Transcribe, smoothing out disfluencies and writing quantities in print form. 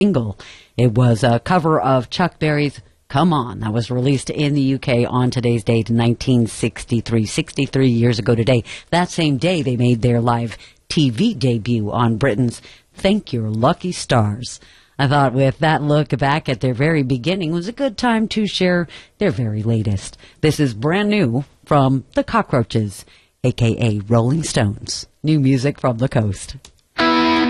single. It was a cover of Chuck Berry's Come On. That was released in the UK on today's date, 1963. 63 years ago today. That same day, they made their live TV debut on Britain's Thank Your Lucky Stars. I thought with that look back at their very beginning was a good time to share their very latest. This is brand new from the Cockroaches, a.k.a. Rolling Stones. New music from the coast.